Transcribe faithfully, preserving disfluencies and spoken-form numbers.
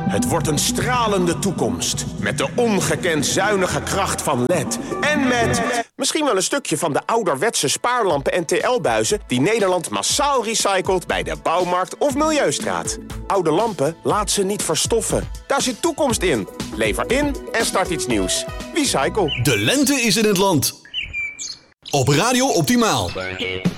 Het wordt een stralende toekomst. Met de ongekend zuinige kracht van L E D. En met misschien wel een stukje van de ouderwetse spaarlampen en T L-buizen... die Nederland massaal recycelt bij de Bouwmarkt of Milieustraat. Oude lampen, laat ze niet verstoffen. Daar zit toekomst in. Lever in en start iets nieuws. Recycle. De lente is in het land. Op Radio Optimaal.